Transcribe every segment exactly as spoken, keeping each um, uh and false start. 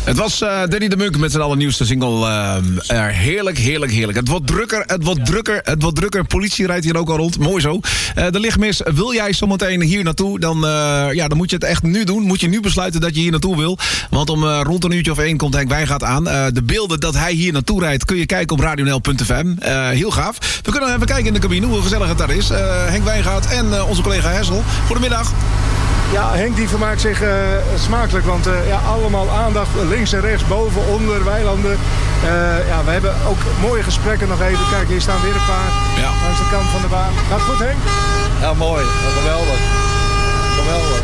Het was uh, Danny de Munk met zijn allernieuwste single. Uh, uh, heerlijk, heerlijk, heerlijk. Het wordt drukker, het wordt drukker, het wordt drukker. Politie rijdt hier ook al rond. Mooi zo. Uh, de lichtmis, wil jij zometeen hier naartoe? Dan, uh, ja, dan moet je het echt nu doen. Moet je nu besluiten dat je hier naartoe wil. Want om uh, rond een uurtje of één komt Henk Wijngaard aan. Uh, de beelden dat hij hier naartoe rijdt kun je kijken op radio n l punt f m. Uh, heel gaaf. We kunnen even kijken in de cabine hoe gezellig het daar is. Uh, Henk Wijngaard en uh, onze collega Hessel. Goedemiddag. Ja, Henk die vermaakt zich uh, smakelijk, want uh, ja, allemaal aandacht links en rechts, boven, onder, weilanden. Uh, ja, we hebben ook mooie gesprekken nog even. Kijk, hier staan weer een paar ja. langs de kant van de baan. Gaat het goed, Henk? Ja, mooi. Geweldig. Geweldig.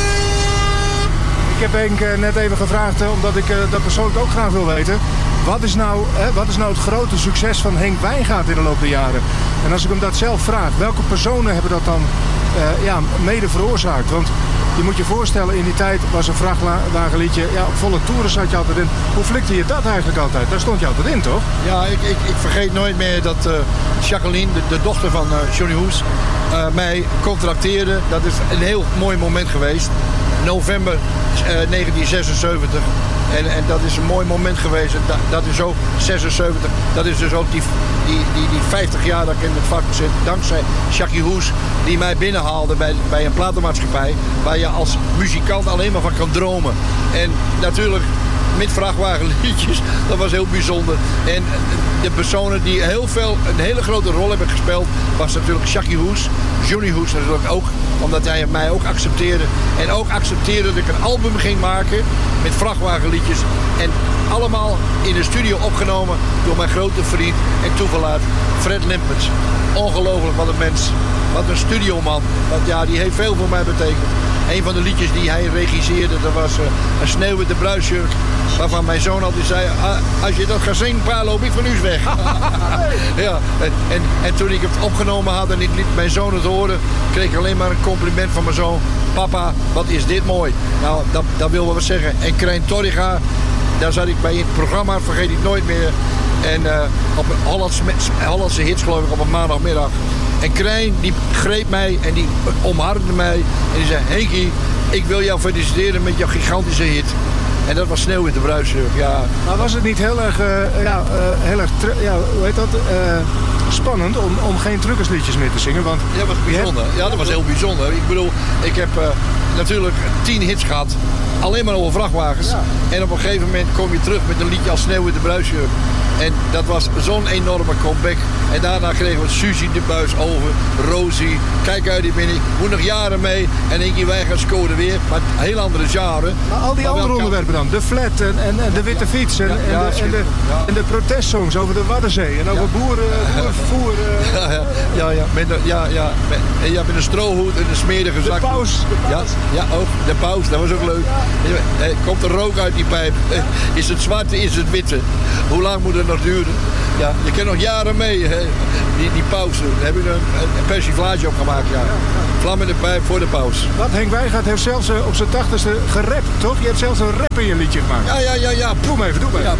Ik heb Henk uh, net even gevraagd, uh, omdat ik uh, dat persoonlijk ook graag wil weten. Wat is, nou, hè, wat is nou het grote succes van Henk Wijngaard in de loop der jaren? En als ik hem dat zelf vraag, welke personen hebben dat dan uh, ja, mede veroorzaakt? Want je moet je voorstellen, in die tijd was een vrachtwagenliedje, ja, op volle toeren zat je altijd in. Hoe flikte je dat eigenlijk altijd? Daar stond je altijd in, toch? Ja, ik, ik, ik vergeet nooit meer dat uh, Jacqueline, de, de dochter van uh, Johnny Hoes, uh, mij contracteerde. Dat is een heel mooi moment geweest. November uh, negentien zesenzeventig. En, en dat is een mooi moment geweest. Dat, dat is ook zesenzeventig. Dat is dus ook die, die, die, die vijftig jaar dat ik in het vak zit. Dankzij Jackie Hoes, die mij binnenhaalde bij, bij een platenmaatschappij. Waar je als muzikant alleen maar van kan dromen. En natuurlijk met vrachtwagenliedjes, dat was heel bijzonder. En de personen die heel veel, een hele grote rol hebben gespeeld, was natuurlijk Jackie Hoes. Johnny Hoes natuurlijk ook, omdat hij mij ook accepteerde. En ook accepteerde dat ik een album ging maken met vrachtwagenliedjes. En allemaal in de studio opgenomen door mijn grote vriend en toeverlaat Fred Limperts. Ongelooflijk, wat een mens. Wat een studioman. Want ja, die heeft veel voor mij betekend. Een van de liedjes die hij regisseerde, dat was uh, Een sneeuwwitte bruidsjurk. Waarvan mijn zoon altijd zei, ah, als je dat gaat zingen, pa, loop ik van u weg. Ja, en, en, en toen ik het opgenomen had en ik liet mijn zoon het horen, kreeg ik alleen maar een compliment van mijn zoon. Papa, wat is dit mooi. Nou, dat, dat wil wel wat zeggen. En Krijn Torriga, daar zat ik bij in het programma, vergeet ik nooit meer. En uh, op een Hollandse, Hollandse hits geloof ik op een maandagmiddag. En Krijn, die greep mij en die omarmde mij. En die zei, Henkie, ik wil jou feliciteren met jouw gigantische hit. En dat was Sneeuwwitte bruidsjurk, ja. Maar was het niet heel erg, uh, ja, uh, heel erg tr- ja, hoe heet dat, uh, spannend om, om geen truckersliedjes meer te zingen? Want ja, dat was bijzonder. Hebt... Ja, dat was heel bijzonder. Ik bedoel, ik heb uh, natuurlijk tien hits gehad. Alleen maar over vrachtwagens. Ja. En op een gegeven moment kom je terug met een liedje als Sneeuwwitte bruidsjurk. En dat was zo'n enorme comeback. En daarna kregen we Suzy de Buis over, Rosie, Kijk uit die binnen, moet nog jaren mee. En Henkie Wijngaard scoorde weer, maar heel andere jaren. Maar al die maar andere onderwerpen dan, de flat en, en, en de witte fiets en, ja, ja, en, de, en, de, ja. en de protestsongs over de Waddenzee en over ja. boeren, boerenvervoer. Uh, ja, ja, ja, ja, met de, ja, ja, met, ja, met een strohoed en een smerige zak. De paus. De paus. Ja, ja, ook de paus, dat was ook leuk. Ja. Komt er rook uit die pijp? Is het zwarte, is het witte? Hoe lang moet het nog duren? Ja, je kent nog jaren mee, hè? Die, die pauze. Daar heb ik een, een persiflage op gemaakt, ja. Vlam in de pijp voor de paus. Wat, Henk Wijngaard heeft zelfs uh, op zijn tachtigste gerapt, toch? Je hebt zelfs een rap in je liedje gemaakt. Ja, ja, ja, ja. Doe maar even, doe maar even.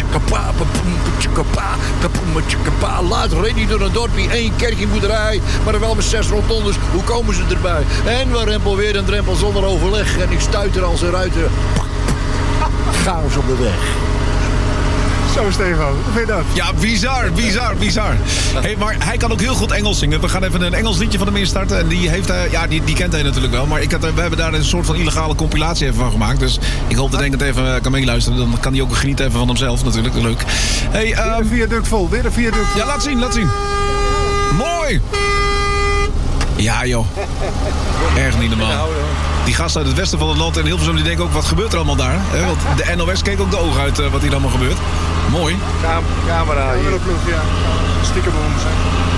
Ja, laat reed niet door een dorpje, één kerkje boerderij, maar er wel met zes rotondes. Hoe komen ze erbij? En we rempel weer een drempel zonder overleg. En ik stuiter als een ruiter. Chaos op de weg. Zo, Stefan, hoe vind je dat? Ja, bizar, bizar, bizar. Hey, maar hij kan ook heel goed Engels zingen. We gaan even een Engels liedje van hem instarten. En die, heeft hij, ja, die, die kent hij natuurlijk wel. Maar ik had, we hebben daar een soort van illegale compilatie even van gemaakt. Dus ik hoop dat Henk het even kan meeluisteren. Dan kan hij ook genieten even van hemzelf natuurlijk. Leuk. Hey, um... Weer een viaduct vol, weer een viaduct vol. Ja, laat zien, laat zien. Mooi! Ja, joh. Erg niet normaal. Die gasten uit het westen van het land en Hilversum die denken ook, wat gebeurt er allemaal daar? Hè? Want de N O S keek ook de ogen uit uh, wat hier allemaal gebeurt. Mooi. Cam- camera hier. Ja. Stiekem zijn.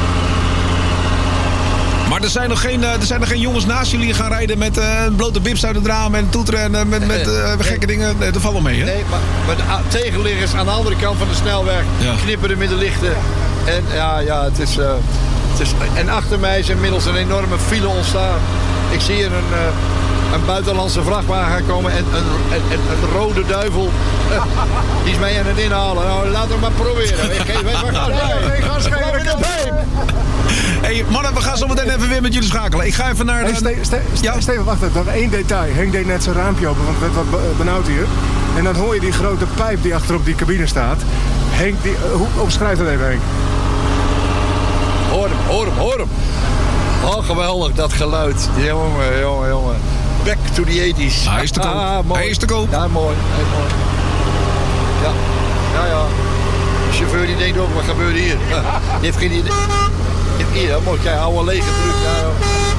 Maar er zijn nog geen, uh, er zijn nog geen jongens naast jullie gaan rijden met uh, blote bips uit het raam en toeteren en uh, met, met uh, gekke dingen. Nee, dat valt wel mee, hè? Nee, maar, maar de tegenliggers aan de andere kant van de snelweg ja. knipperen met de lichten. En ja, ja, het is... Uh, het is en achter mij is inmiddels een enorme file ontstaan. Ik zie hier een... Uh, een buitenlandse vrachtwagen komen en een, een, een, een rode duivel. Uh, die is mij aan het inhalen. Nou, laten we maar proberen. Ik geef even gas bij. Gas geven. Hey mannen, we gaan zo meteen even weer met jullie schakelen. Ik ga even naar... Hey, Ste- Ste- Ste- ja? Steven, wacht even. Nog één detail. Henk deed net zijn raampje open, want het werd wat benauwd hier. En dan hoor je die grote pijp die achter op die cabine staat. Henk, die, uh, hoe omschrijf dat even, Henk? Hoor hem, hoor hem, hoor hem. Oh, geweldig, dat geluid. Jongen, jongen, jongen. Back to the eighties. Hij is te koop. Ah, mooi. Hij is te koop. Ja, mooi. Heel mooi. Ja, ja, ja. De chauffeur die denkt ook, wat gebeurt hier? Ja. Die heeft geen idee. Die heeft hier, mooi. Kijk, oude lege truc. Ja.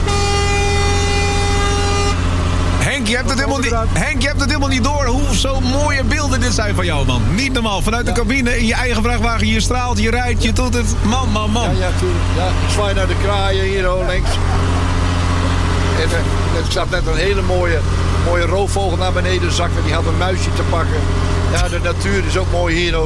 Henk, je hebt het helemaal niet, Henk, je hebt het helemaal niet door hoe zo mooie beelden dit zijn van jou, man. Niet normaal. Vanuit de cabine, in je eigen vrachtwagen, je straalt, je rijdt, je doet het. Man, man, man. Ja, ja, tuurlijk. Ja, ik zwaai naar de kraaien hier, oh, links. En uh, er zat net een hele mooie, mooie roofvogel naar beneden zakken. Die had een muisje te pakken. Ja, de natuur is ook mooi hier. Oh.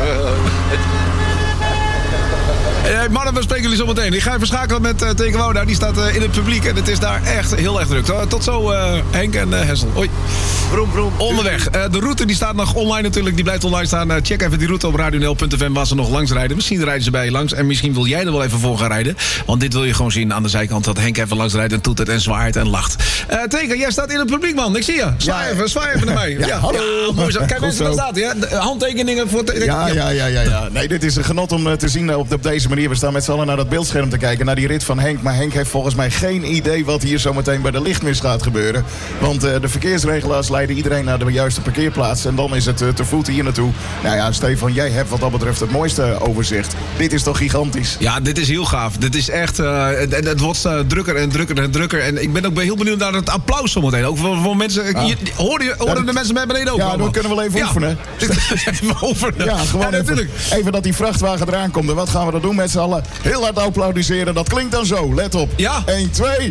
Hey, mannen, we spreken jullie zo meteen. Ik ga even schakelen met uh, Teke Wouda. Die staat uh, in het publiek en het is daar echt heel erg druk. Tot zo, uh, Henk en uh, Hessel. Hoi. Vroom, vroom. Onderweg. Uh, de route die staat nog online natuurlijk. Die blijft online staan. Uh, check even die route op radio n l punt f m waar ze nog langs rijden. Misschien rijden ze bij je langs. En misschien wil jij er wel even voor gaan rijden. Want dit wil je gewoon zien aan de zijkant. Dat Henk even langs rijdt en toetert en zwaait en lacht. Uh, Teke, jij staat in het publiek, man. Ik zie je. Zwaai ja, even, zwaai even naar mij. Ja, ja, hallo. Ja, mooi zo. Kijk mensen, zo. daar staat hij. Ja. Handtekeningen voor... Te- Ja, ja, ja, ja, ja. Nee, dit is een genot om uh, te zien uh, op, op deze manier. We staan met z'n allen naar dat beeldscherm te kijken. Naar die rit van Henk. Maar Henk heeft volgens mij geen idee wat hier zometeen bij de lichtmis gaat gebeuren. Want uh, de verkeersregelaars leiden iedereen naar de juiste parkeerplaats. En dan is het uh, te voet hier naartoe. Nou ja, Stefan, jij hebt wat dat betreft het mooiste overzicht. Dit is toch gigantisch? Ja, dit is heel gaaf. Dit is echt... Uh, het, het wordt uh, drukker en drukker en drukker. En ik ben ook heel benieuwd naar het applaus zometeen. Ook voor, voor mensen... Ah. Je, horen je, horen ja, de mensen bij beneden ook? Ja, dan kunnen we wel even ja. oefenen. even oefenen. Ja, gewoon ja, even, even dat die vrachtwagen eraan komt. En wat gaan we dan doen met z'n allen? Heel hard applaudisseren. Dat klinkt dan zo. Let op. Ja. één, twee...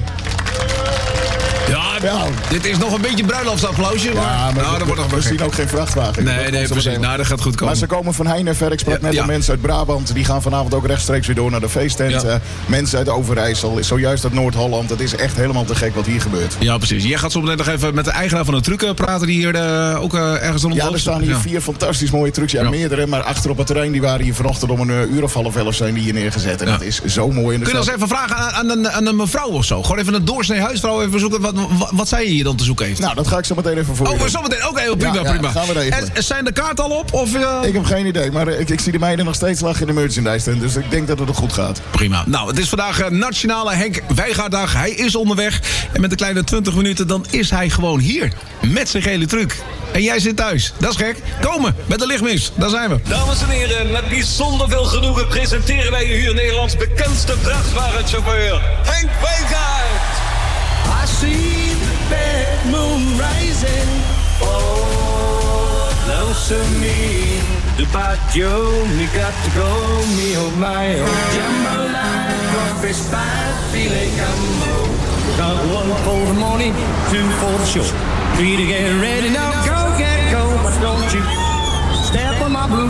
Ja, ja, dit is nog een beetje bruiloftsapplausje. Maar, ja, maar nou, dat wordt nog we zien ook geen vrachtwagen. Nee, nee, nee precies. Nou, dat gaat goed komen. Maar ze komen van heine en ver. Ik sprak ja, net ja. de mensen uit Brabant. Die gaan vanavond ook rechtstreeks weer door naar de feesttent. Ja. Uh, mensen uit Overijssel. Zojuist uit Noord-Holland. Het is echt helemaal te gek wat hier gebeurt. Ja, precies. Jij gaat zo meteen nog even met de eigenaar van de truck praten. Die hier uh, ook uh, ergens rond. Ja, er staan hier ja. vier fantastisch mooie trucks. Ja, ja, meerdere. Maar achter op het terrein. Die waren hier vanochtend om een uh, uur of half elf zijn die hier neergezet. En ja. dat is zo mooi. Kun je nog eens even vragen aan, aan, een, aan een mevrouw of zo? Gewoon even een doorsnee huisvrouw even zoeken. Wat, wat, wat zij hier dan te zoeken heeft? Nou, dat ga ik zo meteen even voor Oh, zo meteen. Oké, okay, prima, ja, ja, prima. Gaan we regelen. En zijn de kaarten al op? Of, uh... Ik heb geen idee, maar ik, ik zie de meiden nog steeds lachen in de merchandise tent. Dus ik denk dat het goed gaat. Prima. Nou, het is vandaag uh, Nationale Henk Wijngaarddag. Hij is onderweg. En met een kleine twintig minuten, dan is hij gewoon hier. Met zijn gele truck. En jij zit thuis. Dat is gek. Komen met de lichtmis. Daar zijn we. Dames en heren, met bijzonder veel genoegen presenteren wij u hier Nederlands bekendste vrachtwagenchauffeur, Henk Wijngaard. I see the bad moon rising. Oh, lonesome me. Goodbye, Joe. We got to go. Me oh my oh. Jambalaya, coffee spot, feeling gumbo. Got one for the morning, two for the show. Three to get ready now. Go, get go, but don't you step on my blue.